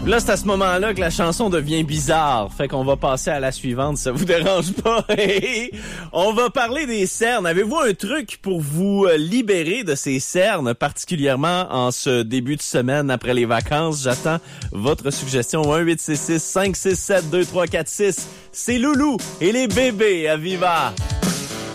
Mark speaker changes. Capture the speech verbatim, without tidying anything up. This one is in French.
Speaker 1: Là, c'est à ce moment-là que la chanson devient bizarre. Fait qu'on va passer à la suivante, ça vous dérange pas. On va parler des cernes. Avez-vous un truc pour vous libérer de ces cernes, particulièrement en ce début de semaine après les vacances? J'attends votre suggestion. un huit six six cinq six sept deux trois quatre six. C'est Loulou et les bébés à Viva.